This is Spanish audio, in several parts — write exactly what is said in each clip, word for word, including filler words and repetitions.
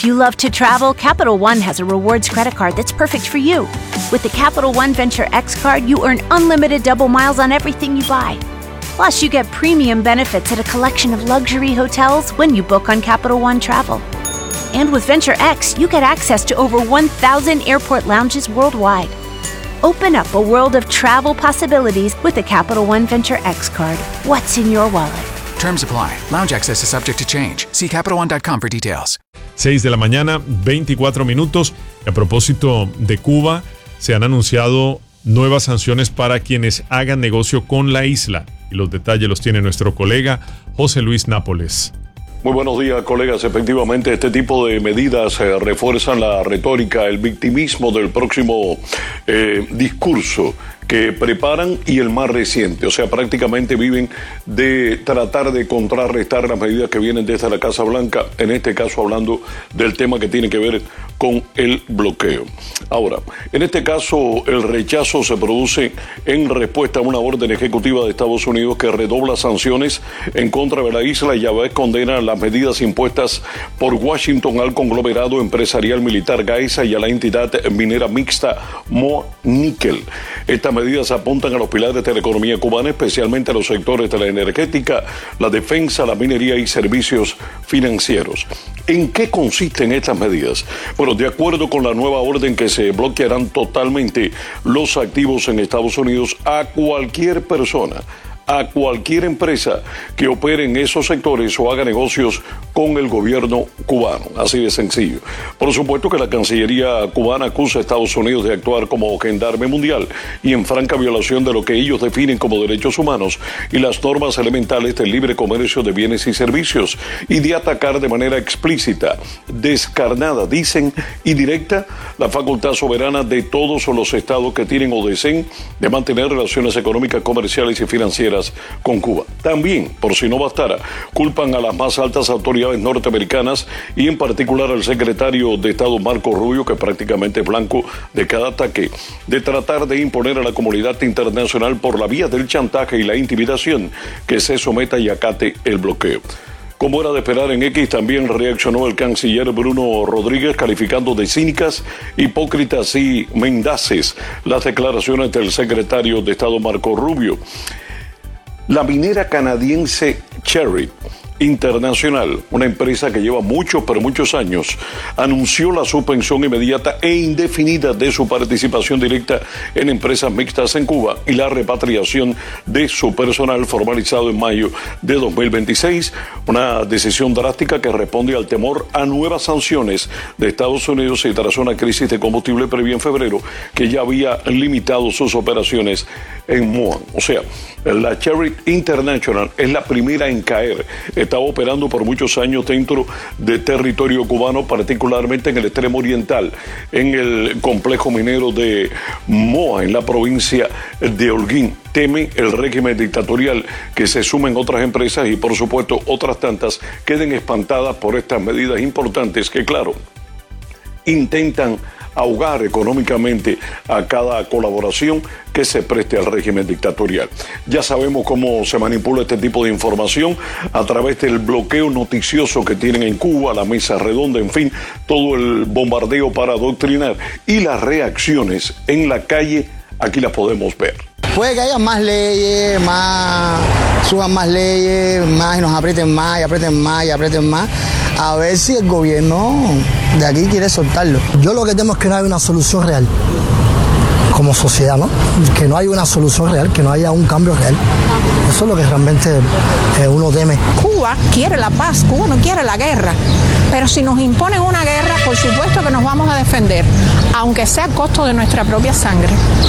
If you love to travel, Capital One has a rewards credit card that's perfect for you. With the Capital One Venture X card, you earn unlimited double miles on everything you buy. Plus, you get premium benefits at a collection of luxury hotels when you book on Capital One Travel. And with Venture X, you get access to over one thousand airport lounges worldwide. Open up a world of travel possibilities with the Capital One Venture X card. What's in your wallet? Terms apply. Lounge access is subject to change. See Capital One dot com for details. seis de la mañana, veinticuatro minutos. A propósito de Cuba, se han anunciado nuevas sanciones para quienes hagan negocio con la isla. Y los detalles los tiene nuestro colega José Luis Nápoles. Muy buenos días, colegas. Efectivamente, este tipo de medidas eh, refuerzan la retórica, el victimismo del próximo eh, discurso que preparan y el más reciente. O sea, prácticamente viven de tratar de contrarrestar las medidas que vienen desde la Casa Blanca, en este caso hablando del tema que tiene que ver con el bloqueo. Ahora, en este caso, el rechazo se produce en respuesta a una orden ejecutiva de Estados Unidos que redobla sanciones en contra de la isla y a vez condena las medidas impuestas por Washington al conglomerado empresarial militar Gaesa y a la entidad minera mixta Moa Nickel. Estas medidas apuntan a los pilares de la economía cubana, especialmente a los sectores de la energética, la defensa, la minería y servicios financieros. ¿En qué consisten estas medidas? Bueno, de acuerdo con la nueva orden que se bloquearán totalmente los activos en Estados Unidos a cualquier persona, a cualquier empresa que opere en esos sectores o haga negocios con el gobierno cubano, así de sencillo. Por supuesto que la Cancillería cubana acusa a Estados Unidos de actuar como gendarme mundial y en franca violación de lo que ellos definen como derechos humanos y las normas elementales del libre comercio de bienes y servicios, y de atacar de manera explícita, descarnada, dicen, y directa la facultad soberana de todos los estados que tienen o deseen de mantener relaciones económicas, comerciales y financieras con Cuba. También, por si no bastara, culpan a las más altas autoridades norteamericanas y en particular al secretario de Estado Marco Rubio, que prácticamente es blanco de cada ataque, de tratar de imponer a la comunidad internacional por la vía del chantaje y la intimidación que se someta y acate el bloqueo. Como era de esperar, en X también reaccionó el canciller Bruno Rodríguez, calificando de cínicas, hipócritas y mendaces las declaraciones del secretario de Estado Marco Rubio. La minera canadiense Cherry Internacional, una empresa que lleva muchos, pero muchos años, anunció la suspensión inmediata e indefinida de su participación directa en empresas mixtas en Cuba y la repatriación de su personal formalizado en mayo de dos mil veintiséis, una decisión drástica que responde al temor a nuevas sanciones de Estados Unidos y tras una crisis de combustible previa en febrero que ya había limitado sus operaciones en Moa. O sea, la Cherry International es la primera en caer. Estaba operando por muchos años dentro de territorio cubano, particularmente en el extremo oriental, en el complejo minero de Moa, en la provincia de Holguín. Teme el régimen dictatorial que se sumen otras empresas y, por supuesto, otras tantas queden espantadas por estas medidas importantes que, claro, intentan ahogar económicamente a cada colaboración que se preste al régimen dictatorial. Ya sabemos cómo se manipula este tipo de información a través del bloqueo noticioso que tienen en Cuba, la mesa redonda, en fin, todo el bombardeo para adoctrinar y las reacciones en la calle, aquí las podemos ver. Puede que haya más leyes, más suban más leyes, más y nos aprieten más y aprieten más y aprieten más. A ver si el gobierno de aquí quiere soltarlo. Yo lo que temo es que no hay una solución real como sociedad, ¿no? Que no hay una solución real, que no haya un cambio real. Eso es lo que realmente eh, uno teme. Cuba quiere la paz, Cuba no quiere la guerra. Pero si nos imponen una guerra, por supuesto que nos vamos a defender, aunque sea a costo de nuestra propia sangre.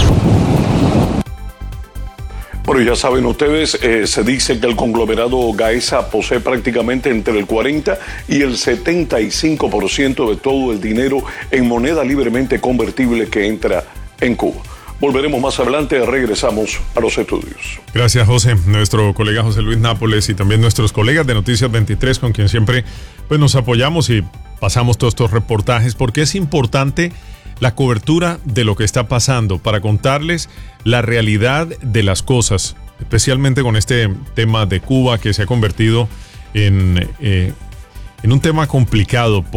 Bueno, ya saben ustedes, eh, se dice que el conglomerado Gaesa posee prácticamente entre el cuarenta y el setenta y cinco por ciento de todo el dinero en moneda libremente convertible que entra en Cuba. Volveremos más adelante, regresamos a los estudios. Gracias, José. Nuestro colega José Luis Nápoles y también nuestros colegas de Noticias veintitrés, con quien siempre pues, nos apoyamos y pasamos todos estos reportajes, porque es importante la cobertura de lo que está pasando para contarles la realidad de las cosas, especialmente con este tema de Cuba que se ha convertido en, eh, en un tema complicado.